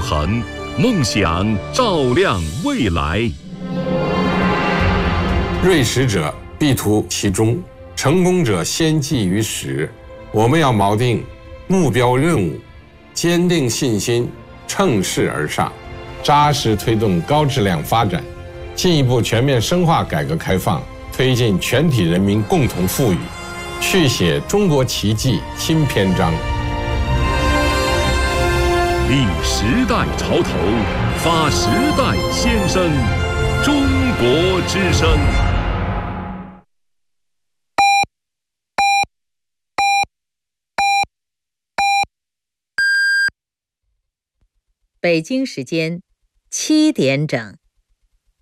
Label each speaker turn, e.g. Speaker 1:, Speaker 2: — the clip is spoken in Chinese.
Speaker 1: 恒，梦想照亮未来。
Speaker 2: 锐识者必图其中，成功者先记于始。我们要锚定目标任务，坚定信心，乘势而上，扎实推动高质量发展，进一步全面深化改革开放，推进全体人民共同富裕，续写中国奇迹新篇章。
Speaker 1: 立时代潮头，发时代先声，中国之声。
Speaker 3: 北京时间7点整。